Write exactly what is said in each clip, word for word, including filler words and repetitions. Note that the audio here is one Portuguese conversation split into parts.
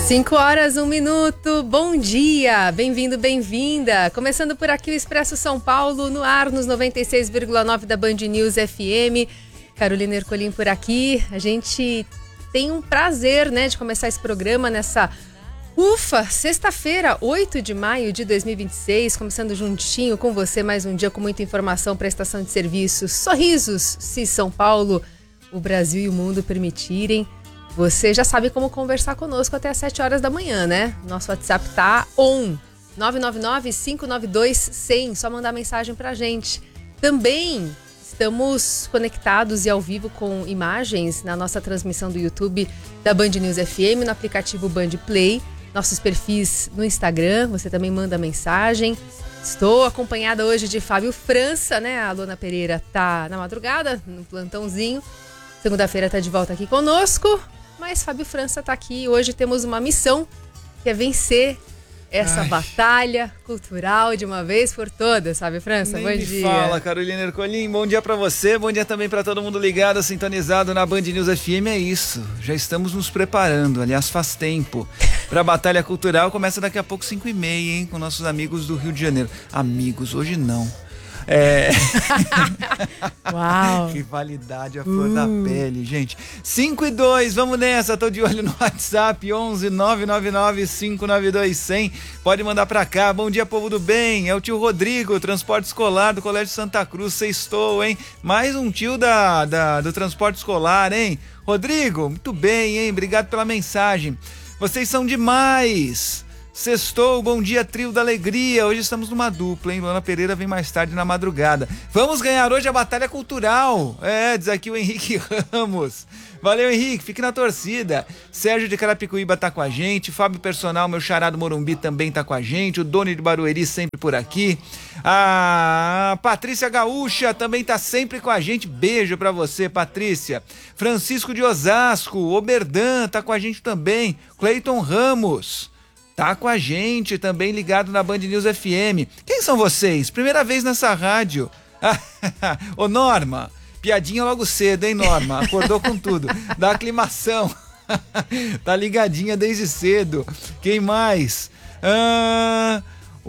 Cinco horas, um minuto, bom dia, bem-vindo, bem-vinda. Começando por aqui o Expresso São Paulo, no ar, nos noventa e seis vírgula nove da Band News F M. Carolina Ercolim por aqui. A gente tem um prazer, né, de começar esse programa nessa, ufa, sexta-feira, oito de maio de dois mil e vinte e seis, começando juntinho com você mais um dia com muita informação, prestação de serviços, sorrisos, se São Paulo, o Brasil e o mundo permitirem. Você já sabe como conversar conosco até às sete horas da manhã, né? Nosso WhatsApp tá on, nove nove nove, cinco nove dois, cem, só mandar mensagem pra gente. Também estamos conectados e ao vivo com imagens na nossa transmissão do YouTube da Band News F M, no aplicativo Band Play, nossos perfis no Instagram, você também manda mensagem. Estou acompanhada hoje de Fábio França, né? A Luana Pereira tá na madrugada, no plantãozinho. Segunda-feira tá de volta aqui conosco. Mas Fábio França está aqui. Hoje temos uma missão, que é vencer essa Ai. batalha cultural de uma vez por todas, Fábio França. Nem bom me dia. Fala, Carolina Ercolim. Bom dia para você, bom dia também para todo mundo ligado, sintonizado na Band News F M. É isso, já estamos nos preparando, aliás, faz tempo, para a batalha cultural. Começa daqui a pouco, cinco e meia, hein, com nossos amigos do Rio de Janeiro. Amigos, hoje não. É... Uau! Que validade a flor uh. da pele, gente. cinco e dois, vamos nessa. Tô de olho no WhatsApp, onze nove nove nove, cinco nove dois, cem. Pode mandar pra cá. Bom dia, povo do bem. É o tio Rodrigo, transporte escolar do Colégio Santa Cruz. Sextou, hein? Mais um tio da, da, do transporte escolar, hein? Rodrigo, muito bem, hein? Obrigado pela mensagem. Vocês são demais. Sextou, bom dia, trio da alegria. Hoje estamos numa dupla, hein? Luana Pereira vem mais tarde na madrugada. Vamos ganhar hoje a batalha cultural. É, diz aqui o Henrique Ramos. Valeu, Henrique, fique na torcida. Sérgio de Carapicuíba tá com a gente. Fábio Personal, meu xará do Morumbi, também tá com a gente. O Doni de Barueri sempre por aqui. A Patrícia Gaúcha também tá sempre com a gente. Beijo pra você, Patrícia. Francisco de Osasco, Oberdan tá com a gente também. Cleiton Ramos tá com a gente, também ligado na Band News F M. Quem são vocês? Primeira vez nessa rádio. Ô Norma, piadinha logo cedo, hein, Norma? Acordou com tudo. Da aclimação. Tá ligadinha desde cedo. Quem mais? Ah,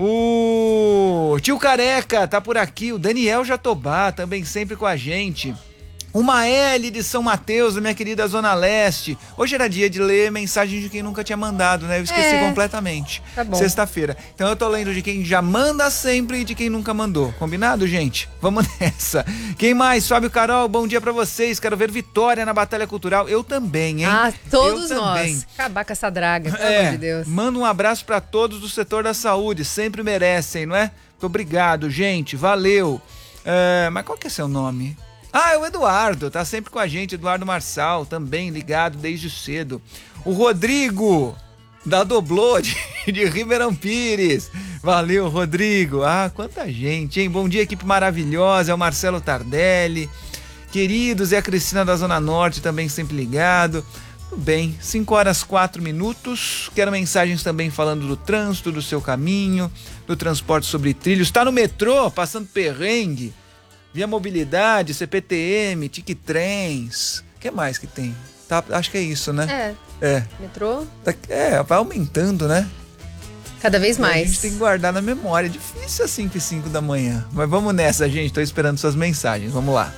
o tio Careca tá por aqui. O Daniel Jatobá também sempre com a gente. Uma L de São Mateus, da minha querida Zona Leste. Hoje era dia de ler mensagem de quem nunca tinha mandado, né? Eu esqueci é. completamente. Tá bom. Sexta-feira. Então eu tô lendo de quem já manda sempre e de quem nunca mandou. Combinado, gente? Vamos nessa. Quem mais? Fábio Carol, bom dia pra vocês. Quero ver vitória na Batalha Cultural. Eu também, hein? Ah, todos eu nós. Também. Acabar com essa draga, pelo é, amor de Deus. Manda um abraço pra todos do setor da saúde. Sempre merecem, não é? Muito obrigado, gente. Valeu. É, mas qual que é seu nome? Ah, é o Eduardo, tá sempre com a gente, Eduardo Marçal, também ligado desde cedo. O Rodrigo, da Doblô, de, de Ribeirão Pires. Valeu, Rodrigo. Ah, quanta gente, hein? Bom dia, equipe maravilhosa, é o Marcelo Tardelli. Queridos, é a Cristina da Zona Norte, também sempre ligado. Tudo bem, cinco horas, quatro minutos. Quero mensagens também falando do trânsito, do seu caminho, do transporte sobre trilhos. Tá no metrô, passando perrengue. Via Mobilidade, C P T M, Tiquetrens, o que mais que tem? Tá, acho que é isso, né? É. É. Metrô? Tá, é, vai aumentando, né? Cada vez mais. A gente tem que guardar na memória. É difícil às cinco e cinco da manhã. Mas vamos nessa, gente. Tô esperando suas mensagens. Vamos lá.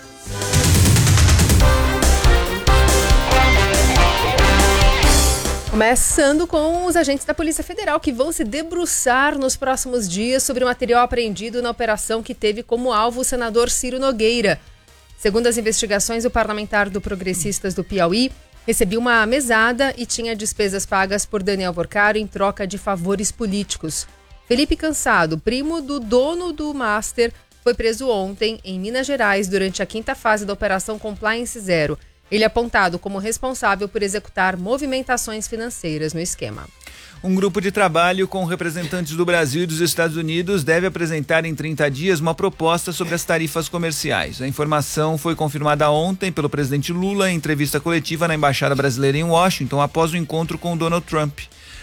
Começando com os agentes da Polícia Federal, que vão se debruçar nos próximos dias sobre o material apreendido na operação que teve como alvo o senador Ciro Nogueira. Segundo as investigações, o parlamentar do Progressistas do Piauí recebia uma mesada e tinha despesas pagas por Daniel Porcaro em troca de favores políticos. Felipe Cansado, primo do dono do Master, foi preso ontem em Minas Gerais durante a quinta fase da Operação Compliance Zero. Ele é apontado como responsável por executar movimentações financeiras no esquema. Um grupo de trabalho com representantes do Brasil e dos Estados Unidos deve apresentar em trinta dias uma proposta sobre as tarifas comerciais. A informação foi confirmada ontem pelo presidente Lula em entrevista coletiva na Embaixada Brasileira em Washington, após o encontro com Donald Trump.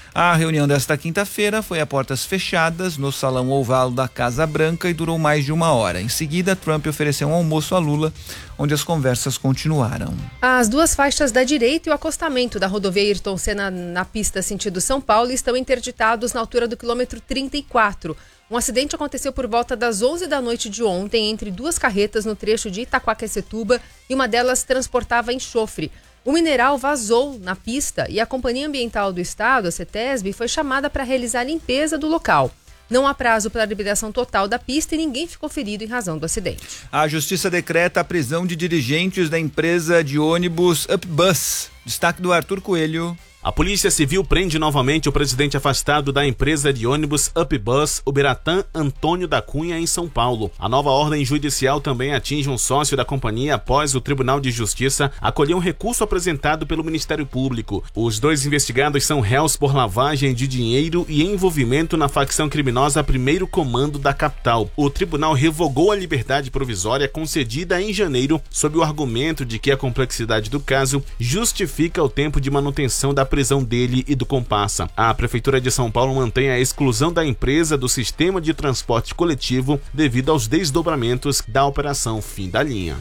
A reunião desta quinta-feira foi a portas fechadas no Salão Oval da Casa Branca e durou mais de uma hora. Em seguida, Trump ofereceu um almoço a Lula, onde as conversas continuaram. As duas faixas da direita e o acostamento da rodovia Ayrton Senna na pista sentido São Paulo estão interditados na altura do quilômetro trinta e quatro. Um acidente aconteceu por volta das onze da noite de ontem entre duas carretas no trecho de Itaquaquecetuba e uma delas transportava enxofre. O mineral vazou na pista e a Companhia Ambiental do Estado, a CETESB, foi chamada para realizar a limpeza do local. Não há prazo para a liberação total da pista e ninguém ficou ferido em razão do acidente. A Justiça decreta a prisão de dirigentes da empresa de ônibus Upbus. Destaque do Arthur Coelho. A Polícia Civil prende novamente o presidente afastado da empresa de ônibus Upbus, Uberatan Antônio da Cunha, em São Paulo. A nova ordem judicial também atinge um sócio da companhia após o Tribunal de Justiça acolher um recurso apresentado pelo Ministério Público. Os dois investigados são réus por lavagem de dinheiro e envolvimento na facção criminosa Primeiro Comando da capital. O tribunal revogou a liberdade provisória concedida em janeiro sob o argumento de que a complexidade do caso justifica o tempo de manutenção da prisão dele e do comparsa. A Prefeitura de São Paulo mantém a exclusão da empresa do sistema de transporte coletivo devido aos desdobramentos da Operação Fim da Linha.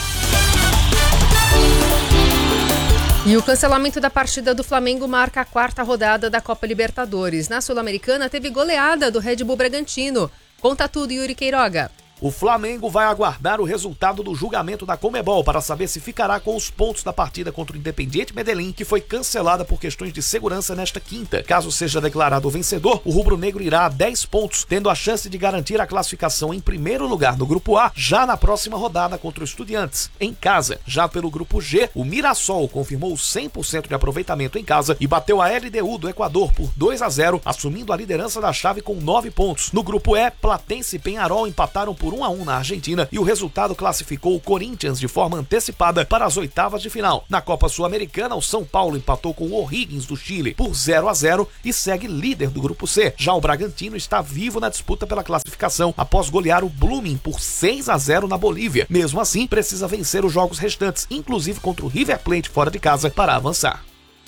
E o cancelamento da partida do Flamengo marca a quarta rodada da Copa Libertadores. Na Sul-Americana teve goleada do Red Bull Bragantino. Conta tudo, Yuri Queiroga. O Flamengo vai aguardar o resultado do julgamento da Conmebol para saber se ficará com os pontos da partida contra o Independiente Medellín, que foi cancelada por questões de segurança nesta quinta. Caso seja declarado vencedor, o rubro-negro irá a dez pontos, tendo a chance de garantir a classificação em primeiro lugar no Grupo A, já na próxima rodada contra o Estudiantes, em casa. Já pelo Grupo G, o Mirassol confirmou cem por cento de aproveitamento em casa e bateu a L D U do Equador por dois a zero, assumindo a liderança da chave com nove pontos. No Grupo E, Platense e Peñarol empataram por um a um na Argentina e o resultado classificou o Corinthians de forma antecipada para as oitavas de final. Na Copa Sul-Americana, o São Paulo empatou com o O'Higgins do Chile por zero a zero e segue líder do Grupo C. Já o Bragantino está vivo na disputa pela classificação após golear o Blooming por seis a zero na Bolívia. Mesmo assim, precisa vencer os jogos restantes, inclusive contra o River Plate fora de casa, para avançar.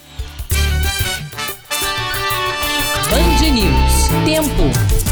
Band News. Tempo.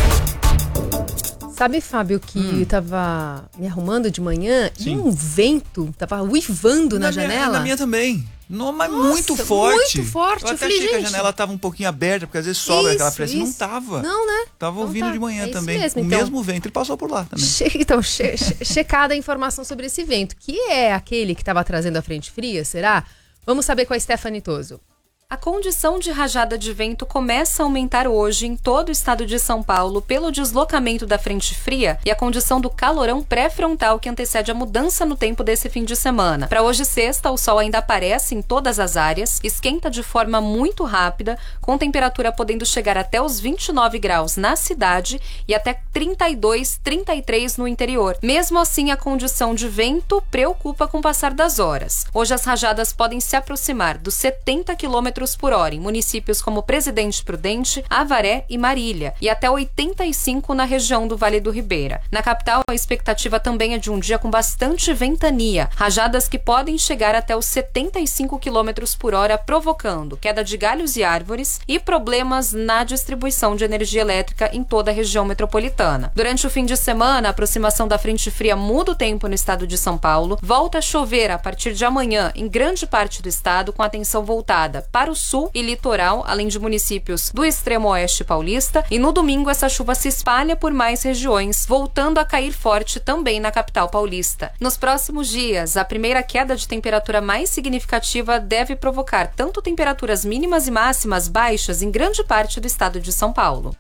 Sabe, Fábio, que hum. eu tava me arrumando de manhã Sim. e um vento tava uivando na, na janela? Minha, na minha também. Não, mas Nossa, muito forte. Muito forte. Eu até eu falei, achei gente, que a janela tava um pouquinho aberta, porque às vezes sobra isso, aquela pressão. Não isso. tava. Não, né? Tava então ouvindo tá. de manhã é também. Mesmo, o então. mesmo vento, ele passou por lá também. Che então, che che checada a informação sobre esse vento, que é aquele que estava trazendo a frente fria, será? Vamos saber com a Stephanie Toso. A condição de rajada de vento começa a aumentar hoje em todo o estado de São Paulo pelo deslocamento da frente fria e a condição do calorão pré-frontal que antecede a mudança no tempo desse fim de semana. Para hoje, sexta, o sol ainda aparece em todas as áreas, esquenta de forma muito rápida, com temperatura podendo chegar até os vinte e nove graus na cidade e até trinta e dois, trinta e três no interior. Mesmo assim, a condição de vento preocupa com o passar das horas. Hoje, as rajadas podem se aproximar dos setenta quilômetros por hora em municípios como Presidente Prudente, Avaré e Marília, e até oitenta e cinco na região do Vale do Ribeira. Na capital, a expectativa também é de um dia com bastante ventania, rajadas que podem chegar até os setenta e cinco quilômetros por hora, provocando queda de galhos e árvores e problemas na distribuição de energia elétrica em toda a região metropolitana. Durante o fim de semana, a aproximação da frente fria muda o tempo no estado de São Paulo, volta a chover a partir de amanhã em grande parte do estado, com atenção voltada para o sul e litoral, além de municípios do extremo oeste paulista, e no domingo essa chuva se espalha por mais regiões, voltando a cair forte também na capital paulista. Nos próximos dias, a primeira queda de temperatura mais significativa deve provocar tanto temperaturas mínimas e máximas baixas em grande parte do estado de São Paulo.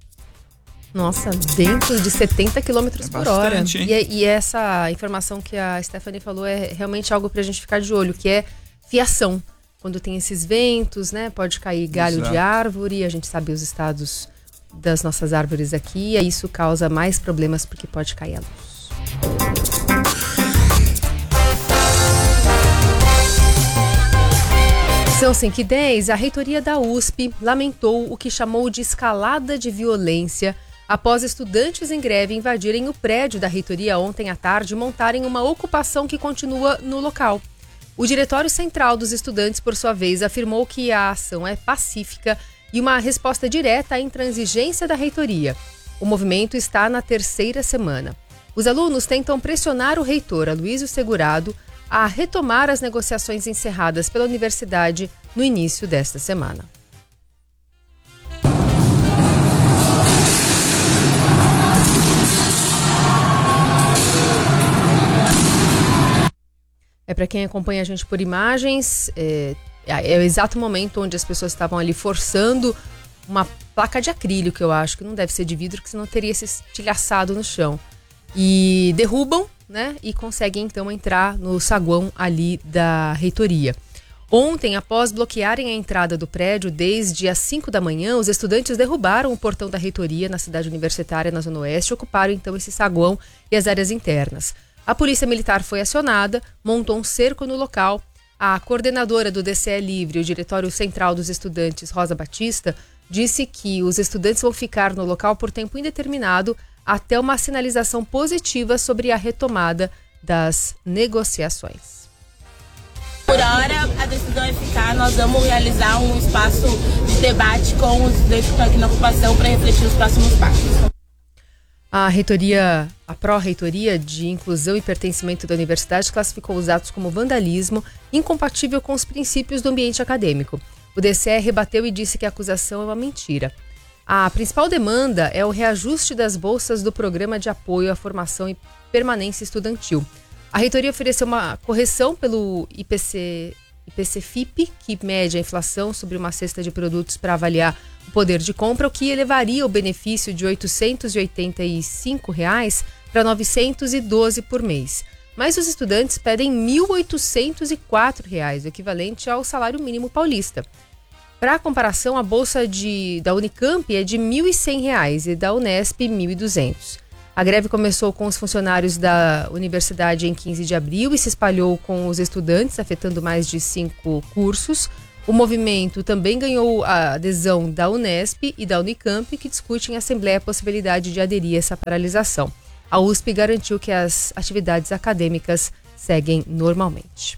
Nossa, dentro de setenta quilômetros é por hora. E, e essa informação que a Stephanie falou é realmente algo pra gente ficar de olho, que é fiação. Quando tem esses ventos, né, pode cair galho Exato. de árvore, a gente sabe os estados das nossas árvores aqui, e isso causa mais problemas porque pode cair a luz. São cinco e dez, a reitoria da U S P lamentou o que chamou de escalada de violência após estudantes em greve invadirem o prédio da reitoria ontem à tarde e montarem uma ocupação que continua no local. O Diretório Central dos Estudantes, por sua vez, afirmou que a ação é pacífica e uma resposta direta à intransigência da reitoria. O movimento está na terceira semana. Os alunos tentam pressionar o reitor, Aloysio Segurado, a retomar as negociações encerradas pela universidade no início desta semana. É para quem acompanha a gente por imagens, é, é o exato momento onde as pessoas estavam ali forçando uma placa de acrílico, eu acho, que não deve ser de vidro, que senão teria se estilhaçado no chão. E derrubam, né, e conseguem então entrar no saguão ali da reitoria. Ontem, após bloquearem a entrada do prédio desde as cinco da manhã, os estudantes derrubaram o portão da reitoria na cidade universitária, na Zona Oeste, e ocuparam então esse saguão e as áreas internas. A Polícia Militar foi acionada, montou um cerco no local. A coordenadora do D C E Livre, o Diretório Central dos Estudantes, Rosa Batista, disse que os estudantes vão ficar no local por tempo indeterminado até uma sinalização positiva sobre a retomada das negociações. Por hora, a decisão é ficar. Nós vamos realizar um espaço de debate com os estudantes que estão aqui na ocupação para refletir os próximos passos. A reitoria, a pró-reitoria de Inclusão e Pertencimento da Universidade classificou os atos como vandalismo incompatível com os princípios do ambiente acadêmico. O D C E rebateu e disse que a acusação é uma mentira. A principal demanda é o reajuste das bolsas do Programa de Apoio à Formação e Permanência Estudantil. A reitoria ofereceu uma correção pelo I P C, I P C F I P, que mede a inflação sobre uma cesta de produtos para avaliar o poder de compra, o que elevaria o benefício de oitocentos e oitenta e cinco reais para novecentos e doze por mês. Mas os estudantes pedem mil oitocentos e quatro reais, o equivalente ao salário mínimo paulista. Para comparação, a bolsa de, da Unicamp é de mil e cem reais e da Unesp mil e duzentos. A greve começou com os funcionários da universidade em quinze de abril e se espalhou com os estudantes, afetando mais de cinco cursos. O movimento também ganhou a adesão da Unesp e da Unicamp, que discutem em assembleia a possibilidade de aderir a essa paralisação. A U S P garantiu que as atividades acadêmicas seguem normalmente.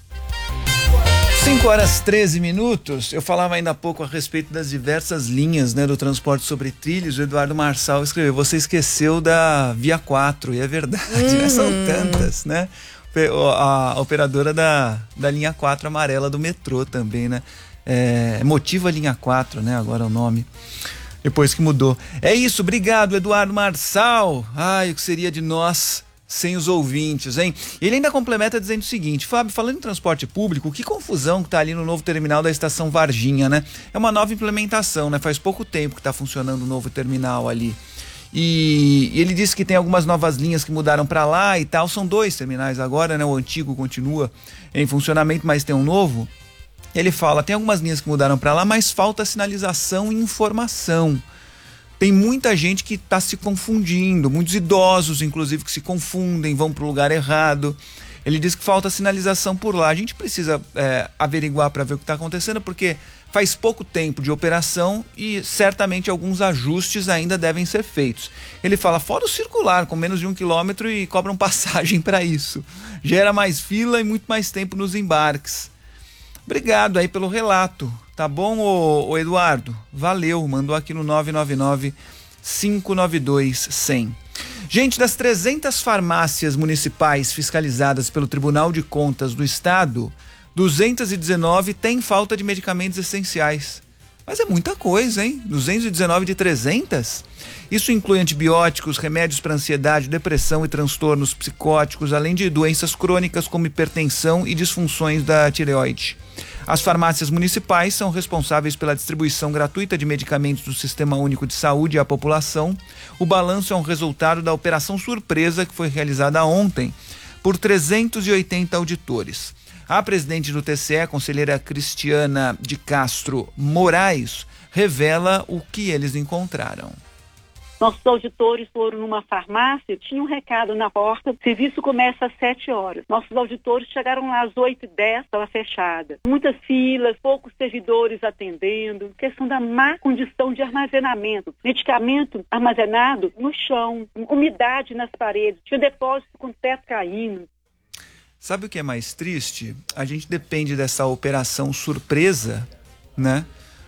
cinco horas e treze minutos. Eu falava ainda há pouco a respeito das diversas linhas, né, do transporte sobre trilhos. O Eduardo Marçal escreveu: você esqueceu da Via quatro, e é verdade, hum. né? São tantas, né? A operadora da, da linha quatro amarela do metrô também, né? É, Motiva Linha quatro, né? Agora é o nome, depois que mudou. É isso, obrigado, Eduardo Marçal. Ai, o que seria de nós sem os ouvintes, hein? Ele ainda complementa dizendo o seguinte: Fábio, falando em transporte público, que confusão que tá ali no novo terminal da estação Varginha, né? É uma nova implementação, né? Faz pouco tempo que tá funcionando o novo terminal ali. E ele disse que tem algumas novas linhas que mudaram para lá e tal. São dois terminais agora, né? O antigo continua em funcionamento, mas tem um novo. Ele fala, tem algumas linhas que mudaram para lá, mas falta sinalização e informação. Tem muita gente que está se confundindo, muitos idosos, inclusive, que se confundem, vão para o lugar errado. Ele diz que falta sinalização por lá. A gente precisa é, averiguar para ver o que está acontecendo, porque faz pouco tempo de operação e certamente alguns ajustes ainda devem ser feitos. Ele fala, fora o circular, com menos de um quilômetro e cobram passagem para isso. Gera mais fila e muito mais tempo nos embarques. Obrigado aí pelo relato. Tá bom, ô, ô Eduardo? Valeu, mandou aqui no nove nove nove, cinco nove dois, cem. Gente, das trezentas farmácias municipais fiscalizadas pelo Tribunal de Contas do Estado, duzentas e dezenove têm falta de medicamentos essenciais. Mas é muita coisa, hein? duzentas e dezenove de trezentas? Isso inclui antibióticos, remédios para ansiedade, depressão e transtornos psicóticos, além de doenças crônicas como hipertensão e disfunções da tireoide. As farmácias municipais são responsáveis pela distribuição gratuita de medicamentos do Sistema Único de Saúde à população. O balanço é um resultado da operação surpresa que foi realizada ontem por trezentos e oitenta auditores. A presidente do T C E, a conselheira Cristiana de Castro Moraes, revela o que eles encontraram. Nossos auditores foram numa farmácia, tinha um recado na porta, o serviço começa às sete horas. Nossos auditores chegaram lá às oito e dez, estava fechada. Muitas filas, poucos servidores atendendo, questão da má condição de armazenamento. Medicamento armazenado no chão, umidade nas paredes, tinha depósito com o teto caindo. Sabe o que é mais triste? A gente depende dessa operação surpresa, né?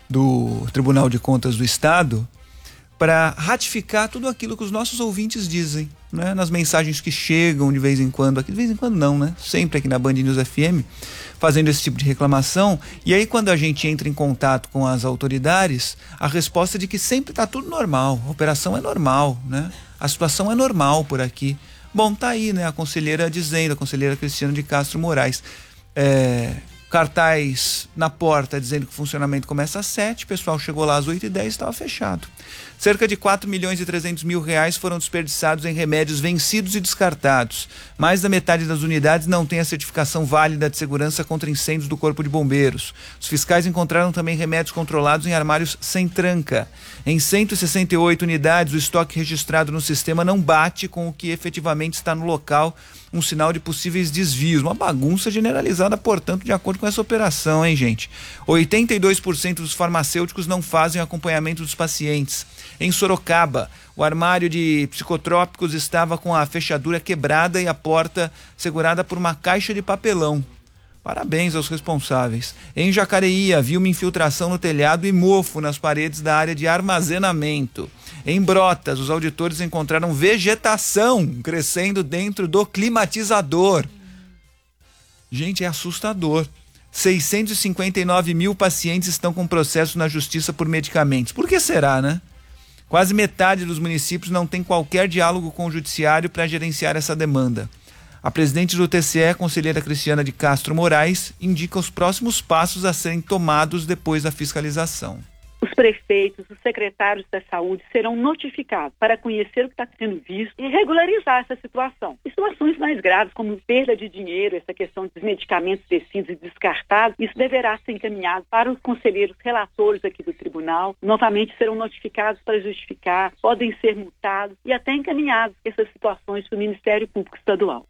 do Tribunal de Contas do Estado para ratificar tudo aquilo que os nossos ouvintes dizem, né? Nas mensagens que chegam de vez em quando, aqui de vez em quando não, né? Sempre aqui na Band News F M, fazendo esse tipo de reclamação. E aí quando a gente entra em contato com as autoridades, a resposta é de que sempre está tudo normal, a operação é normal, né? A situação é normal por aqui. Bom, tá aí, né? A conselheira dizendo, a conselheira Cristiana de Castro Moraes, é... cartaz na porta dizendo que o funcionamento começa às sete, o pessoal chegou lá às oito e dez e estava fechado. Cerca de quatro milhões e trezentos mil reais foram desperdiçados em remédios vencidos e descartados. Mais da metade das unidades não tem a certificação válida de segurança contra incêndios do Corpo de Bombeiros. Os fiscais encontraram também remédios controlados em armários sem tranca. Em cento e sessenta e oito unidades, o estoque registrado no sistema não bate com o que efetivamente está no local, um sinal de possíveis desvios. Uma bagunça generalizada, portanto, de acordo com essa operação, hein, gente? oitenta e dois por cento dos farmacêuticos não fazem acompanhamento dos pacientes. Em Sorocaba, o armário de psicotrópicos estava com a fechadura quebrada e a porta segurada por uma caixa de papelão. Parabéns aos responsáveis. Em Jacareí, havia uma infiltração no telhado e mofo nas paredes da área de armazenamento. Em Brotas, os auditores encontraram vegetação crescendo dentro do climatizador. Gente, é assustador. seiscentos e cinquenta e nove mil pacientes estão com processo na justiça por medicamentos. Por que será, né? Quase metade dos municípios não tem qualquer diálogo com o judiciário para gerenciar essa demanda. A presidente do T C E, a conselheira Cristiana de Castro Moraes, indica os próximos passos a serem tomados depois da fiscalização. Os prefeitos, os secretários da saúde serão notificados para conhecer o que está sendo visto e regularizar essa situação. E situações mais graves, como perda de dinheiro, essa questão dos medicamentos vencidos e descartados, isso deverá ser encaminhado para os conselheiros relatores aqui do tribunal. Novamente serão notificados para justificar, podem ser multados e até encaminhados essas situações para o Ministério Público Estadual.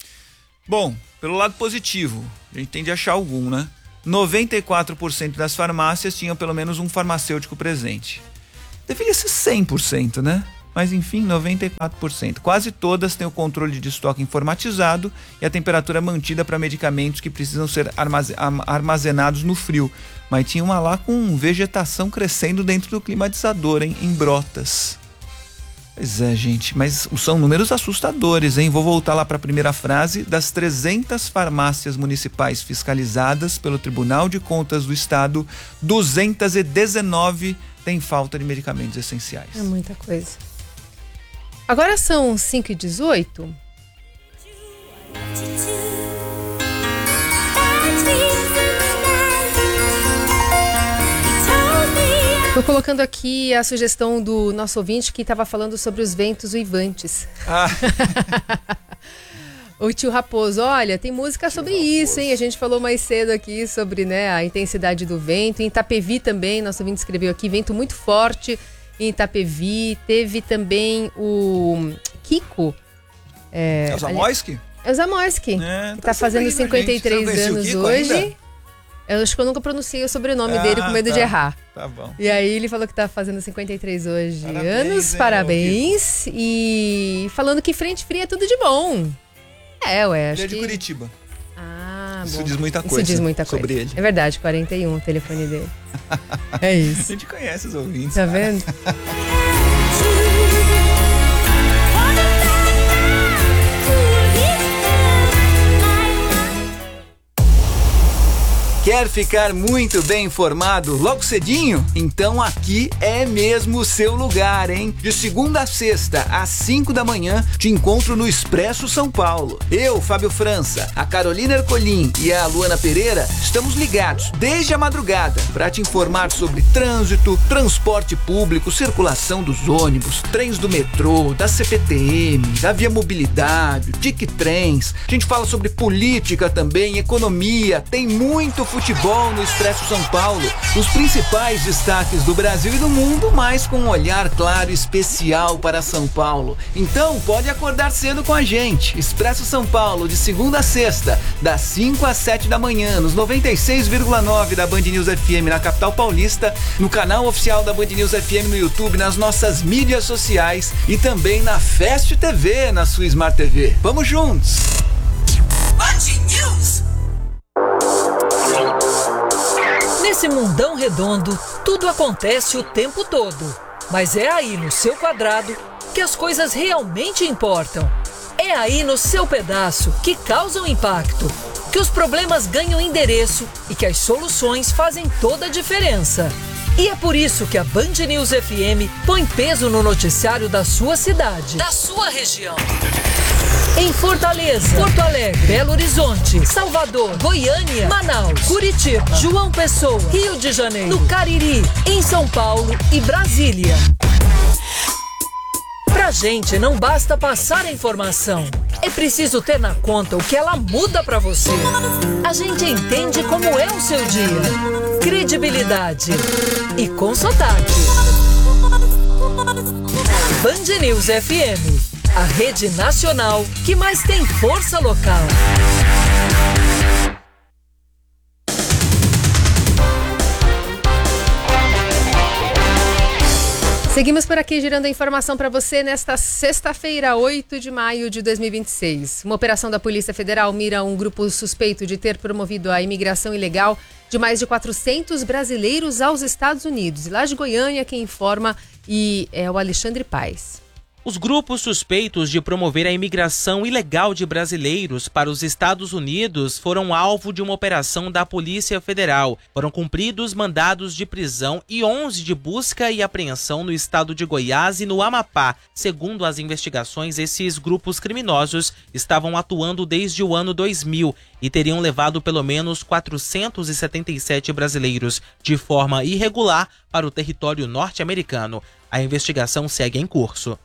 Bom, pelo lado positivo, a gente tem de achar algum, né? noventa e quatro por cento das farmácias tinham pelo menos um farmacêutico presente. Deveria ser cem por cento, né? Mas enfim, noventa e quatro por cento. Quase todas têm o controle de estoque informatizado e a temperatura mantida para medicamentos que precisam ser armazenados no frio. Mas tinha uma lá com vegetação crescendo dentro do climatizador, hein? Em Brotas. Pois é, gente, mas são números assustadores, hein? Vou voltar lá para a primeira frase. Das trezentas farmácias municipais fiscalizadas pelo Tribunal de Contas do Estado, duzentas e dezenove têm falta de medicamentos essenciais. É muita coisa. Agora são cinco e dezoito. Estou colocando aqui a sugestão do nosso ouvinte que estava falando sobre os ventos uivantes. Ah. O tio Raposo, olha, tem música sobre tio isso, Raposo. Hein? A gente falou mais cedo aqui sobre, né, a intensidade do vento. Em Itapevi também, nosso ouvinte escreveu aqui, vento muito forte em Itapevi. Teve também o Kiko. É, é o Zamoyski? É o Zamoyski, é, que está fazendo cinquenta e três anos hoje. Ainda? Eu acho que eu nunca pronunciei o sobrenome ah, dele com medo tá. de errar. Tá bom. E aí ele falou que tá fazendo cinquenta e três hoje parabéns, anos, hein, parabéns. E falando que frente fria é tudo de bom. É, ué, acho ele é de que... Curitiba. Ah, isso bom. diz muita coisa. Isso diz muita coisa sobre ele. É verdade, quarenta e um o telefone dele. É isso. A gente conhece os ouvintes. Tá vendo? Quer ficar muito bem informado logo cedinho? Então aqui é mesmo o seu lugar, hein? De segunda a sexta, às cinco da manhã, te encontro no Expresso São Paulo. Eu, Fábio França, a Carolina Ercolim e a Luana Pereira estamos ligados desde a madrugada para te informar sobre trânsito, transporte público, circulação dos ônibus, trens do metrô, da C P T M, da Via Mobilidade, Tic Trens. A gente fala sobre política também, economia, tem muito futebol no Expresso São Paulo, os principais destaques do Brasil e do mundo, mas com um olhar claro e especial para São Paulo. Então pode acordar cedo com a gente. Expresso São Paulo, de segunda a sexta, das cinco às sete da manhã, nos noventa e seis vírgula nove da Band News F M na capital paulista, no canal oficial da Band News F M no YouTube, nas nossas mídias sociais e também na Fast T V, na sua Smart T V. Vamos juntos! Band News! Nesse mundão redondo, tudo acontece o tempo todo. Mas é aí no seu quadrado que as coisas realmente importam. É aí no seu pedaço que causam impacto, que os problemas ganham endereço e que as soluções fazem toda a diferença. E é por isso que a Band News F M põe peso no noticiário da sua cidade, da sua região. Em Fortaleza, Porto Alegre, Belo Horizonte, Salvador, Goiânia, Manaus, Curitiba, João Pessoa, Rio de Janeiro, no Cariri, em São Paulo e Brasília. Pra gente não basta passar a informação, é preciso ter na conta o que ela muda pra você. A gente entende como é o seu dia. Credibilidade e com sotaque. Band News F M, a rede nacional que mais tem força local. Seguimos por aqui girando a informação para você nesta sexta-feira, oito de maio de dois mil e vinte e seis. Uma operação da Polícia Federal mira um grupo suspeito de ter promovido a imigração ilegal de mais de quatrocentos brasileiros aos Estados Unidos. E lá de Goiânia, quem informa e é o Alexandre Paes. Os grupos suspeitos de promover a imigração ilegal de brasileiros para os Estados Unidos foram alvo de uma operação da Polícia Federal. Foram cumpridos mandados de prisão e onze de busca e apreensão no estado de Goiás e no Amapá. Segundo as investigações, esses grupos criminosos estavam atuando desde o ano dois mil e teriam levado pelo menos quatrocentos e setenta e sete brasileiros de forma irregular para o território norte-americano. A investigação segue em curso.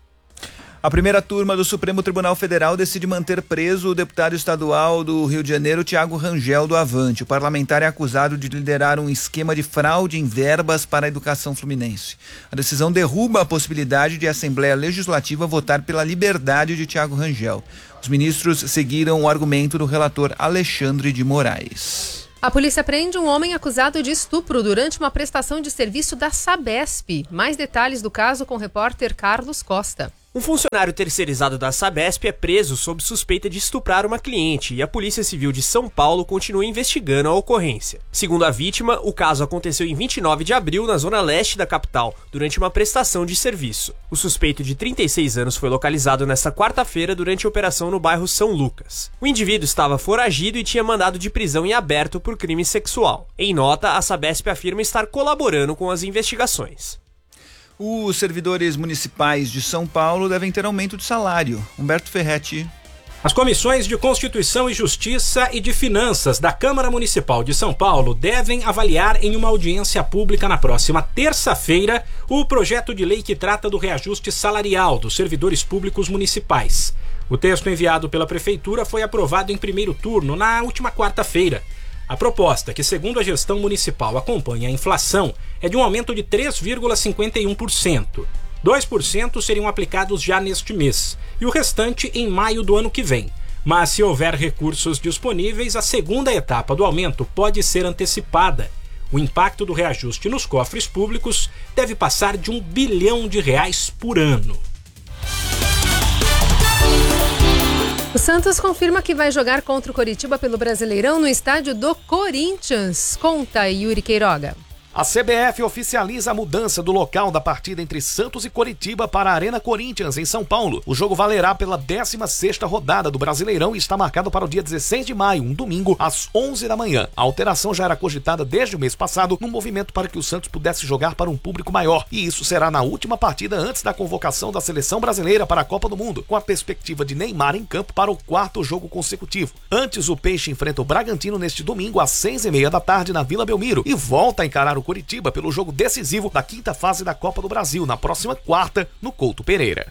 A primeira turma do Supremo Tribunal Federal decide manter preso o deputado estadual do Rio de Janeiro, Thiago Rangel, do Avante. O parlamentar é acusado de liderar um esquema de fraude em verbas para a educação fluminense. A decisão derruba a possibilidade de a Assembleia Legislativa votar pela liberdade de Thiago Rangel. Os ministros seguiram o argumento do relator Alexandre de Moraes. A polícia prende um homem acusado de estupro durante uma prestação de serviço da Sabesp. Mais detalhes do caso com o repórter Carlos Costa. Um funcionário terceirizado da Sabesp é preso sob suspeita de estuprar uma cliente e a Polícia Civil de São Paulo continua investigando a ocorrência. Segundo a vítima, o caso aconteceu em vinte e nove de abril na zona leste da capital, durante uma prestação de serviço. O suspeito de trinta e seis anos foi localizado nesta quarta-feira durante a operação no bairro São Lucas. O indivíduo estava foragido e tinha mandado de prisão em aberto por crime sexual. Em nota, a Sabesp afirma estar colaborando com as investigações. Os servidores municipais de São Paulo devem ter aumento de salário. Humberto Ferretti. As comissões de Constituição e Justiça e de Finanças da Câmara Municipal de São Paulo devem avaliar em uma audiência pública na próxima terça-feira o projeto de lei que trata do reajuste salarial dos servidores públicos municipais. O texto enviado pela Prefeitura foi aprovado em primeiro turno na última quarta-feira. A proposta, que segundo a gestão municipal acompanha a inflação, é de um aumento de três vírgula cinquenta e um por cento. dois por cento seriam aplicados já neste mês e o restante em maio do ano que vem. Mas se houver recursos disponíveis, a segunda etapa do aumento pode ser antecipada. O impacto do reajuste nos cofres públicos deve passar de um bilhão de reais por ano. O Santos confirma que vai jogar contra o Coritiba pelo Brasileirão no estádio do Corinthians. Conta, Yuri Queiroga. A C B F oficializa a mudança do local da partida entre Santos e Coritiba para a Arena Corinthians, em São Paulo. O jogo valerá pela décima sexta rodada do Brasileirão e está marcado para o dia dezesseis de maio, um domingo, às onze da manhã. A alteração já era cogitada desde o mês passado, num movimento para que o Santos pudesse jogar para um público maior. E isso será na última partida antes da convocação da seleção brasileira para a Copa do Mundo, com a perspectiva de Neymar em campo para o quarto jogo consecutivo. Antes, o Peixe enfrenta o Bragantino neste domingo, às seis e meia da tarde, na Vila Belmiro, e volta a encarar o Coritiba pelo jogo decisivo da quinta fase da Copa do Brasil, na próxima quarta, no Couto Pereira.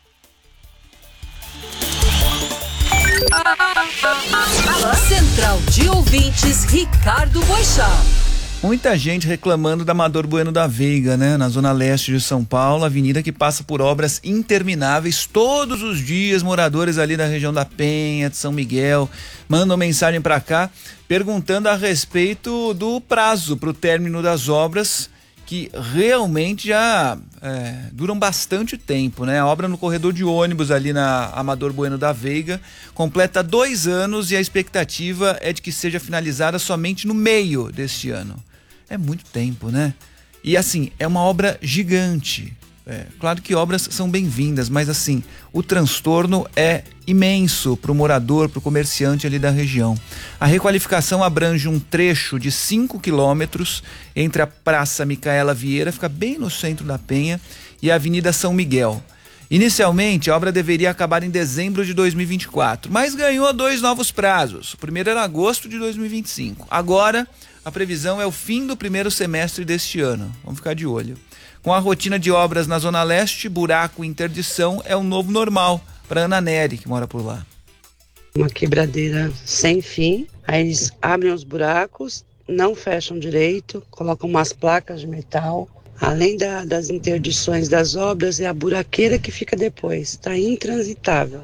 Central de Ouvintes, Ricardo Boixá. Muita gente reclamando da Amador Bueno da Veiga, né? Na zona leste de São Paulo, avenida que passa por obras intermináveis todos os dias. Moradores ali da região da Penha, de São Miguel, mandam mensagem para cá perguntando a respeito do prazo para o término das obras, que realmente já é, duram bastante tempo, né? A obra no corredor de ônibus ali na Amador Bueno da Veiga completa dois anos e a expectativa é de que seja finalizada somente no meio deste ano. É muito tempo, né? E assim, é uma obra gigante. É, claro que obras são bem-vindas, mas assim, o transtorno é imenso para o morador, para o comerciante ali da região. A requalificação abrange um trecho de cinco quilômetros entre a Praça Micaela Vieira, fica bem no centro da Penha, e a Avenida São Miguel. Inicialmente, a obra deveria acabar em dezembro de dois mil e vinte e quatro, mas ganhou dois novos prazos. O primeiro era agosto de dois mil e vinte e cinco. Agora, a previsão é o fim do primeiro semestre deste ano. Vamos ficar de olho. Com a rotina de obras na Zona Leste, buraco e interdição é o novo normal para Ana Nery, que mora por lá. Uma quebradeira sem fim, aí eles abrem os buracos, não fecham direito, colocam umas placas de metal. Além da, das interdições das obras, é a buraqueira que fica depois, está intransitável.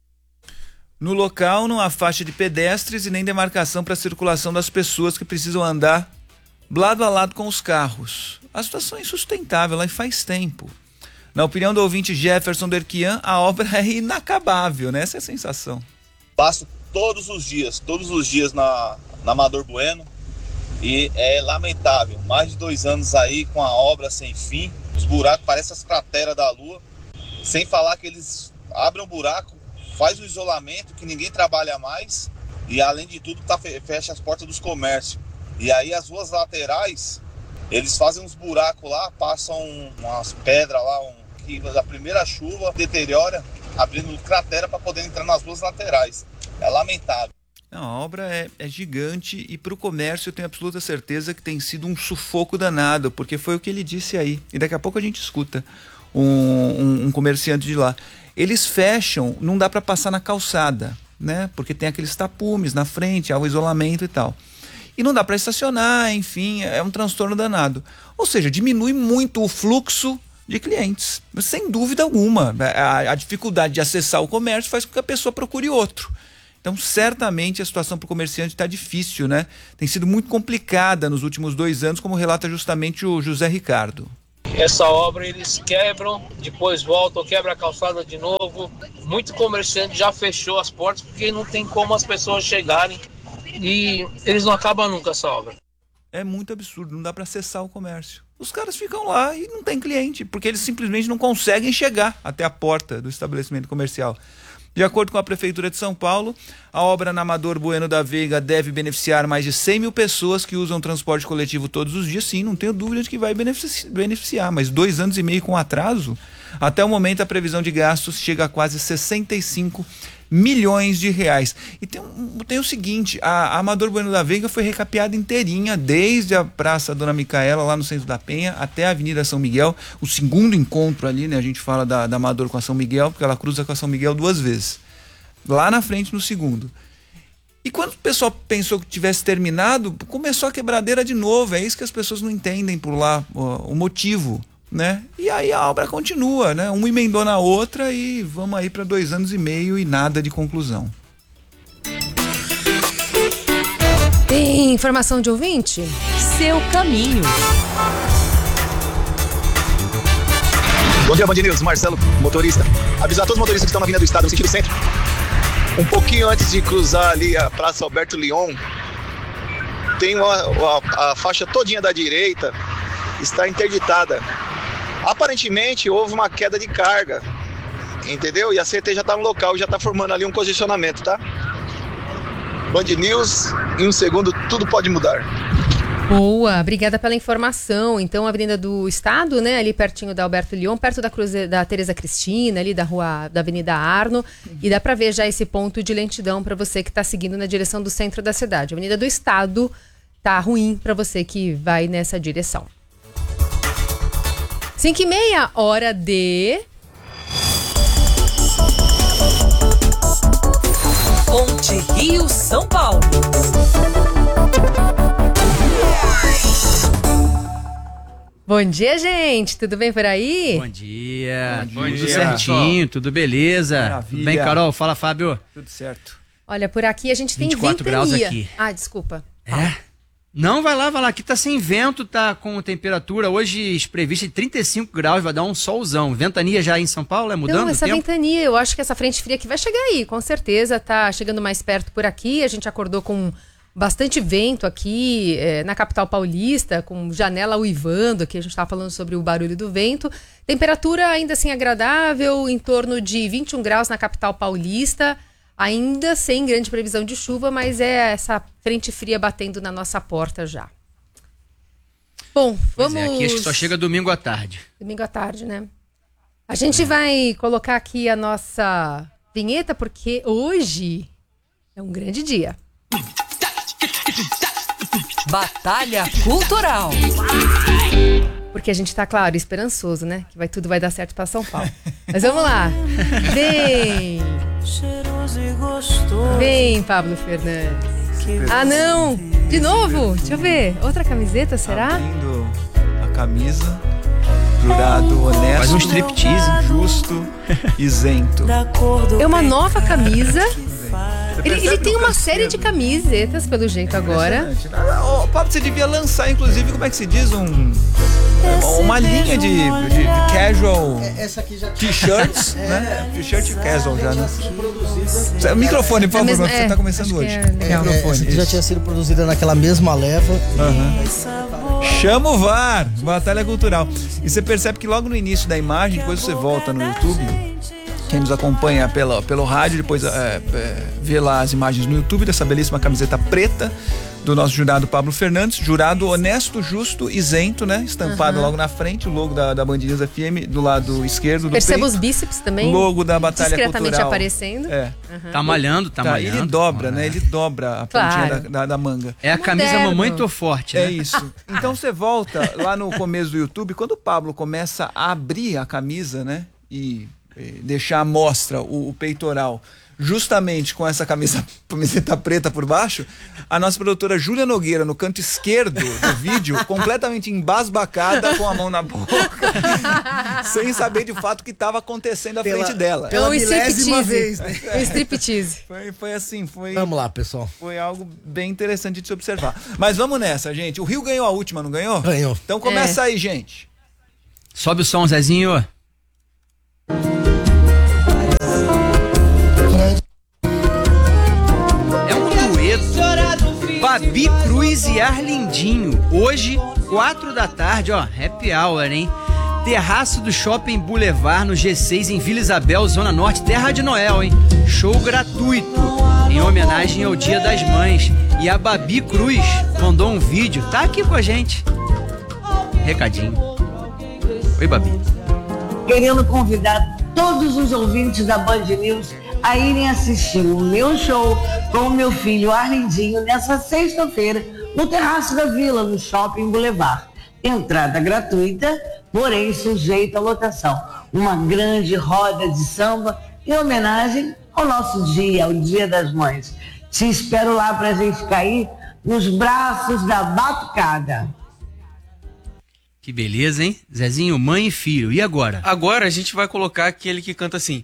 No local não há faixa de pedestres e nem demarcação para a circulação das pessoas que precisam andar lado a lado com os carros. A situação é insustentável, lá faz tempo. Na opinião do ouvinte Jefferson Derquian, a obra é inacabável, né? Essa é a sensação. Passo todos os dias, todos os dias na, na Amador Bueno e é lamentável. Mais de dois anos aí com a obra sem fim, os buracos parecem as crateras da lua, sem falar que eles abrem um buraco, faz o isolamento, que ninguém trabalha mais e além de tudo tá, fecha as portas dos comércios. E aí as ruas laterais, eles fazem uns buracos lá, passam umas pedras lá, um, que a primeira chuva deteriora, abrindo cratera para poder entrar nas ruas laterais. É lamentável. Não, a obra é, é gigante e para o comércio eu tenho absoluta certeza que tem sido um sufoco danado, porque foi o que ele disse aí. E daqui a pouco a gente escuta um, um, um comerciante de lá. Eles fecham, não dá para passar na calçada, né? Porque tem aqueles tapumes na frente, há o isolamento e tal. E não dá para estacionar, enfim, é um transtorno danado. Ou seja, diminui muito o fluxo de clientes, sem dúvida alguma. A, a dificuldade de acessar o comércio faz com que a pessoa procure outro. Então, certamente, a situação para o comerciante está difícil, né? Tem sido muito complicada nos últimos dois anos, como relata justamente o José Ricardo. Essa obra eles quebram, depois voltam, quebra a calçada de novo. Muito comerciante já fechou as portas porque não tem como as pessoas chegarem e eles não acabam nunca essa obra. É muito absurdo, não dá para acessar o comércio. Os caras ficam lá e não tem cliente, porque eles simplesmente não conseguem chegar até a porta do estabelecimento comercial. De acordo com a Prefeitura de São Paulo, a obra na Amador Bueno da Veiga deve beneficiar mais de cem mil pessoas que usam transporte coletivo todos os dias. Sim, não tenho dúvida de que vai beneficiar, mas dois anos e meio com atraso, até o momento a previsão de gastos chega a quase sessenta e cinco milhões de reais. E tem, tem o seguinte, a, a Amador Bueno da Veiga foi recapeada inteirinha, desde a Praça Dona Micaela, lá no centro da Penha, até a Avenida São Miguel, o segundo encontro ali, né? A gente fala da, da Amador com a São Miguel, porque ela cruza com a São Miguel duas vezes. Lá na frente, no segundo. E quando o pessoal pensou que tivesse terminado, começou a quebradeira de novo. É isso que as pessoas não entendem por lá, o, o motivo, né? E aí a obra continua, né? Um emendou na outra e vamos aí para dois anos e meio e nada de conclusão. Tem informação de ouvinte? Seu caminho. Bom dia, Band News, Marcelo, motorista. Avisar todos os motoristas que estão na Avenida do Estado, no sentido centro. Um pouquinho antes de cruzar ali a Praça Alberto Leon, tem uma, a, a faixa todinha da direita está interditada. Aparentemente houve uma queda de carga, entendeu? E a C T já está no local e já está formando ali um congestionamento, tá? Band News, em um segundo tudo pode mudar. Boa, obrigada pela informação. Então, a Avenida do Estado, né, ali pertinho da Alberto Leon, perto da Cruze, da Tereza Cristina, ali da rua da Avenida Arno, e dá para ver já esse ponto de lentidão para você que está seguindo na direção do centro da cidade. A Avenida do Estado tá ruim para você que vai nessa direção. cinco e meia, hora de... Ponte Rio São Paulo. Bom dia, gente. Tudo bem por aí? Bom dia. Bom Tudo dia, certinho, pessoal. tudo beleza. Maravilha. Tudo bem, Carol? Fala, Fábio. Tudo certo. Olha, por aqui a gente tem vinte e quatro graus ventania. aqui. Ah, desculpa. É? Não, vai lá, vai lá. Aqui tá sem vento, tá com temperatura hoje prevista de trinta e cinco graus, vai dar um solzão. Ventania já em São Paulo, é mudando Não, essa o tempo? ventania, eu acho que essa frente fria que vai chegar aí, com certeza, tá chegando mais perto por aqui. A gente acordou com Bastante vento aqui é, na capital paulista, com janela uivando, aqui a gente estava falando sobre o barulho do vento. Temperatura ainda assim agradável, em torno de vinte e um graus na capital paulista, ainda sem grande previsão de chuva, mas é essa frente fria batendo na nossa porta já. Bom, Pois vamos... é, aqui acho que só chega domingo à tarde. Domingo à tarde, né? A gente vai colocar aqui a nossa vinheta, porque hoje é um grande dia. Batalha Cultural. Porque a gente tá, claro, esperançoso, né? Que vai, tudo vai dar certo pra São Paulo. Mas vamos lá. Vem! Vem, Pablo Fernandes. Ah, não! De novo? Deixa eu ver. Outra camiseta, será? Abrindo a camisa. Jurado, honesto. Faz um striptease. Justo, isento. É uma nova camisa. Ele, ele percebe tem no uma canto série de esquerdo? camisetas, pelo jeito, agora. Ah, oh, Pablo, você devia lançar, inclusive, como é que se diz? Um, uma linha de, de, de casual Essa aqui já t-shirts, né? T-shirt casual já, né? O microfone, por favor, mesma- você é, tá começando acho que hoje. é legal. Microfone, essa aqui já isso. tinha sido produzida naquela mesma leva. Aham. Chama o V A R, Batalha Cultural. E você percebe que logo no início da imagem, depois você volta no YouTube, quem nos acompanha pela, pelo rádio, depois é, é, vê lá as imagens no YouTube dessa belíssima camiseta preta do nosso jurado Pablo Fernandes, jurado honesto, justo, isento, né? Estampado Aham. logo na frente, o logo da, da Band News F M, do lado esquerdo do Perceba peito. os bíceps também. Logo da Batalha discretamente Cultural. aparecendo. É. Aham. Tá malhando, tá, Tá, malhando. ele dobra, né? Ele dobra a pontinha Claro. da, da, da manga. É a camisa Moderno. Mamãe Tô Forte, né? É isso. Então você volta lá no começo do YouTube, quando o Pablo começa a abrir a camisa, né? E, e deixar à mostra o, o peitoral, justamente com essa camisa, camiseta preta por baixo, a nossa produtora Júlia Nogueira, no canto esquerdo do vídeo, completamente embasbacada, com a mão na boca, sem saber de fato o que estava acontecendo à Pela- frente dela. pela É um milésima striptease. vez, né? Um striptease. Foi, foi assim, foi... Vamos lá, pessoal. Foi algo bem interessante de se observar. Mas vamos nessa, gente. O Rio ganhou a última, não ganhou? Ganhou. Então começa É. aí, gente. Sobe o som, Zezinho. É um dueto. Babi Cruz e Arlindinho. Hoje, quatro da tarde, ó, happy hour, hein? Terraço do Shopping Boulevard, no G seis, em Vila Isabel, Zona Norte, Terra de Noel, hein? Show gratuito, em homenagem ao Dia das Mães. E a Babi Cruz mandou um vídeo, tá aqui com a gente. Recadinho. Oi, Babi. Querendo convidar todos os ouvintes da Band News a irem assistir o meu show com o meu filho Arlindinho nessa sexta-feira no Terraço da Vila, no Shopping Boulevard. Entrada gratuita, porém sujeita à lotação. Uma grande roda de samba em homenagem ao nosso dia, ao Dia das Mães. Te espero lá pra gente cair nos braços da batucada. Que beleza, hein? Zezinho, mãe e filho. E agora? Agora a gente vai colocar aquele que canta assim: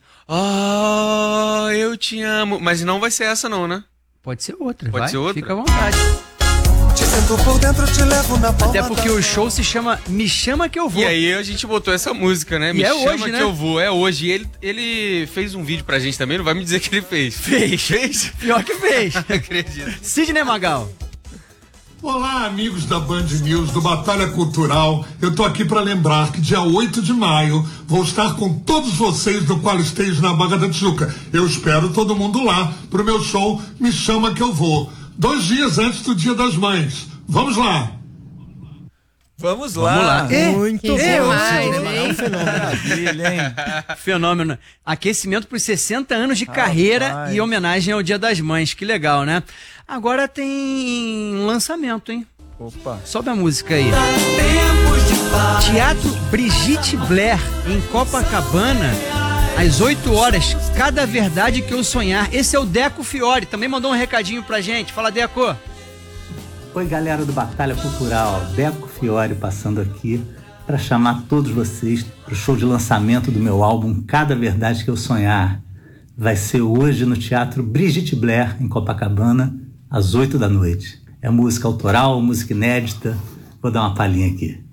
Ah, eu te amo. Mas não vai ser essa não, né? Pode ser outra. Pode vai, ser outra? Fica à vontade. Te sento por dentro, te levo na palma. Até porque o show se chama Me Chama Que Eu Vou. E aí a gente botou essa música, né? E Me é chama hoje, que né? eu vou. É hoje. E ele, ele fez um vídeo pra gente também, não vai me dizer que ele fez. Fez. Fez? Pior que fez. Acredito. Sidney Magal. Olá, amigos da Band News, do Batalha Cultural. Eu tô aqui para lembrar que dia oito de maio vou estar com todos vocês no Qual Stage na Barra da Tijuca. Eu espero todo mundo lá pro meu show Me Chama Que Eu Vou. Dois dias antes do Dia das Mães. Vamos lá! Vamos lá. Vamos lá. É, Muito que bom. demais, Sidney Magal. hein? É um fenômeno. Maravilha, hein? Fenômeno. Aquecimento para os sessenta anos de carreira Rapaz. e homenagem ao Dia das Mães. Que legal, né? Agora tem lançamento, hein? Opa. Sobe a música aí. Teatro Brigitte Blair, em Copacabana, às oito horas. Cada verdade que eu sonhar. Esse é o Deco Fiore. Também mandou um recadinho pra gente. Fala, Deco. Oi, galera do Batalha Cultural. Deco Fiore passando aqui para chamar todos vocês para o show de lançamento do meu álbum Cada Verdade Que Eu Sonhar. Vai ser hoje no Teatro Brigitte Blair, em Copacabana, às oito da noite. É música autoral, música inédita. Vou dar uma palhinha aqui.